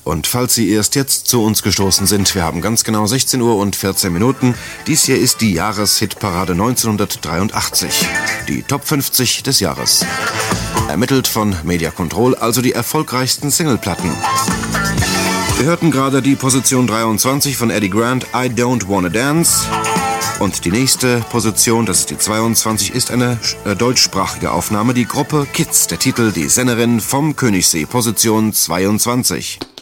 Und falls Sie erst jetzt zu uns gestoßen sind, wir haben ganz genau 16 Uhr und 14 Minuten. Dies hier ist die Jahreshitparade 1983. Die Top 50 des Jahres. Ermittelt von Media Control, also die erfolgreichsten Singleplatten. Wir hörten gerade die Position 23 von Eddie Grant, I Don't Wanna Dance. Und die nächste Position, das ist die 22, ist eine deutschsprachige Aufnahme, die Gruppe Kids. Der Titel Die Sennerin vom Königssee, Position 22.